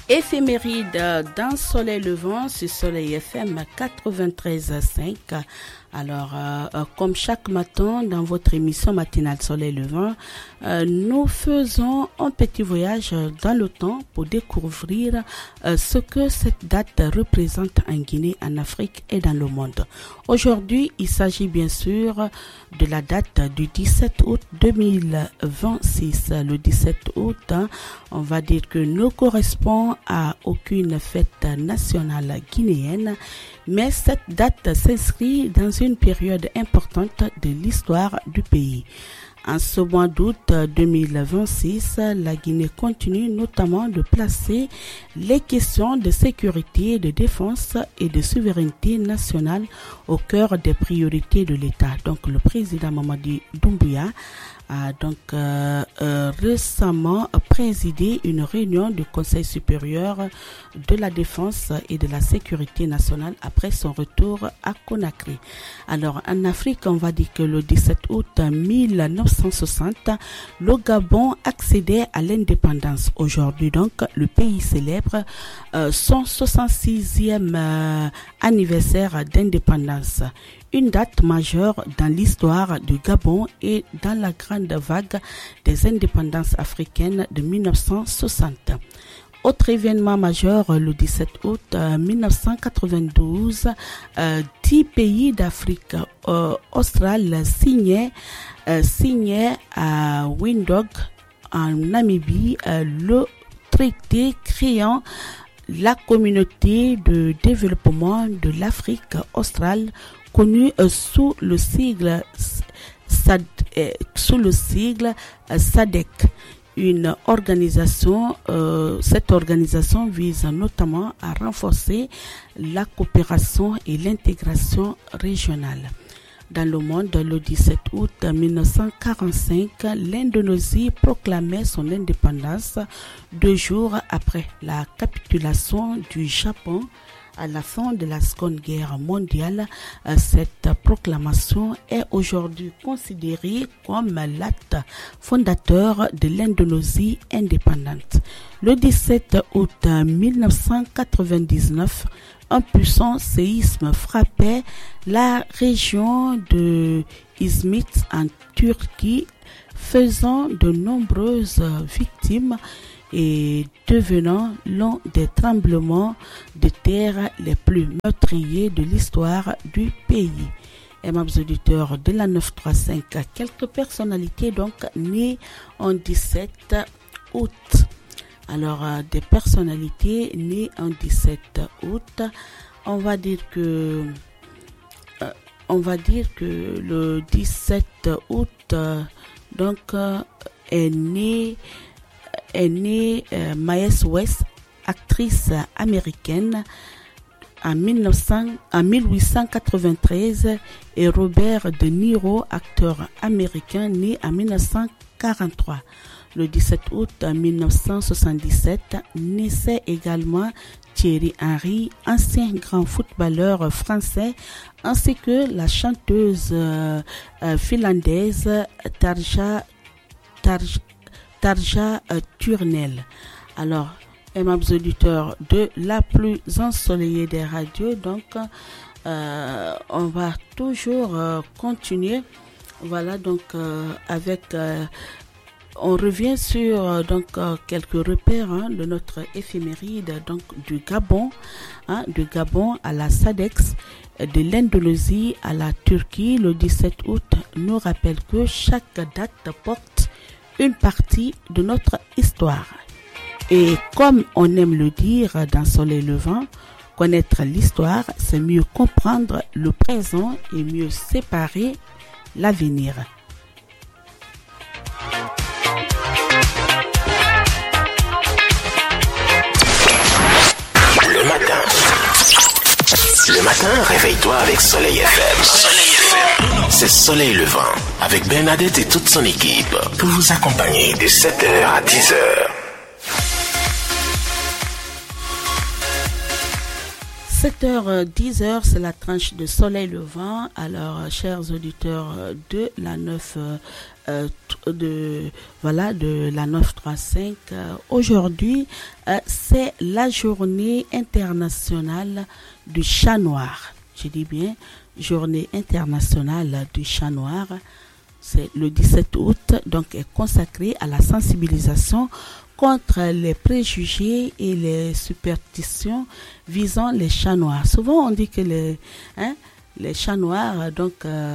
Éphéméride d'un soleil levant sur Soleil FM 93.5. Alors, comme chaque matin dans votre émission matinale Soleil levant, nous faisons un petit voyage dans le temps pour découvrir ce que cette date représente en Guinée, en Afrique et dans le monde. Aujourd'hui, il s'agit bien sûr de la date du 17 août 2026. Le 17 août, on va dire que ne correspond à aucune fête nationale guinéenne, mais cette date s'inscrit dans une période importante de l'histoire du pays. En ce mois d'août 2026, la Guinée continue notamment de placer les questions de sécurité, de défense et de souveraineté nationale au cœur des priorités de l'État. Donc le président Mamadi Doumbouya a donc récemment présidé une réunion du Conseil supérieur de la défense et de la sécurité nationale après son retour à Conakry. Alors en Afrique, on va dire que le 17 août 1960, le Gabon accédait à l'indépendance. Aujourd'hui donc, le pays célèbre son 66e anniversaire d'indépendance. Une date majeure dans l'histoire du Gabon et dans la grande vague des indépendances africaines de 1960. Autre événement majeur, le 17 août 1992, 10 pays d'Afrique australe signaient à Windhoek, en Namibie, le traité créant la communauté de développement de l'Afrique australe, connue sous le sigle SADC. Une organisation, cette organisation vise notamment à renforcer la coopération et l'intégration régionale. Dans le monde, le 17 août 1945, l'Indonésie proclamait son indépendance 2 jours après la capitulation du Japon. À la fin de la Seconde Guerre mondiale, cette proclamation est aujourd'hui considérée comme l'acte fondateur de l'Indonésie indépendante. Le 17 août 1999, un puissant séisme frappait la région de Izmit en Turquie, faisant de nombreuses victimes et devenant l'un des tremblements de terre les plus meurtriers de l'histoire du pays. Aimables auditeurs de la 935, quelques personnalités donc nées en 17 août. Alors, des personnalités nées en 17 août, on va dire que le 17 août donc est née Maes West, actrice américaine en 1893, et Robert De Niro, acteur américain né en 1943. Le 17 août 1977 naissait également Thierry Henry, ancien grand footballeur français, ainsi que la chanteuse finlandaise Tarja Turnell. Alors, aimables auditeurs de la plus ensoleillée des radios, donc on va toujours continuer. Voilà, donc avec on revient sur quelques repères de notre éphéméride, donc du Gabon à la SADC, de l'Indonésie à la Turquie. Le 17 août nous rappelle que chaque date porte une partie de notre histoire. Et comme on aime le dire dans Soleil levant, connaître l'histoire, c'est mieux comprendre le présent et mieux séparer l'avenir. Le matin, réveille-toi avec Soleil FM. C'est Soleil levant avec Bernadette et toute son équipe pour vous accompagner de 7h à 10h. 7h10, c'est la tranche de soleil levant. Alors, chers auditeurs de la 9 de la 935, aujourd'hui, c'est la journée internationale du chat noir. Je dis bien journée internationale du chat noir. C'est le 17 août, donc est consacrée à la sensibilisation contre les préjugés et les superstitions visant les chats noirs. Souvent on dit que les chats noirs, donc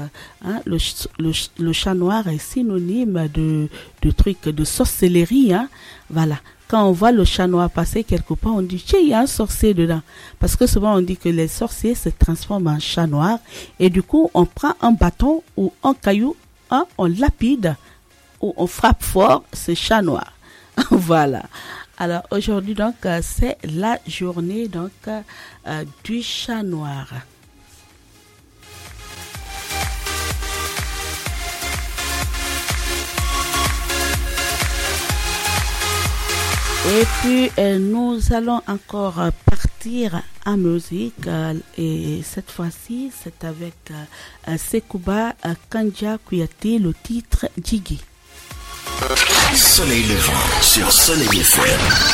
le chat noir est synonyme de trucs de sorcellerie, voilà. Quand on voit le chat noir passer quelque part, on dit tiens, il y a un sorcier dedans, parce que souvent on dit que les sorciers se transforment en chat noir et du coup on prend un bâton ou un caillou, on lapide ou on frappe fort ce chat noir. Voilà. Alors aujourd'hui donc c'est la journée donc du chat noir. Et puis nous allons encore partir en musique et cette fois-ci c'est avec Sekouba Kandja Kouyaté, le titre Djigui. Soleil levant sur Soleil FM.